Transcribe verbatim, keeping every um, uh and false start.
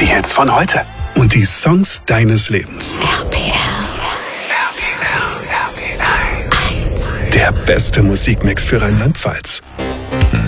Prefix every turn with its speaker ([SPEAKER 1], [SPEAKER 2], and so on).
[SPEAKER 1] Die Hits von heute. Und die Songs deines Lebens.
[SPEAKER 2] R P L.
[SPEAKER 1] Der beste Musikmix für Rheinland-Pfalz.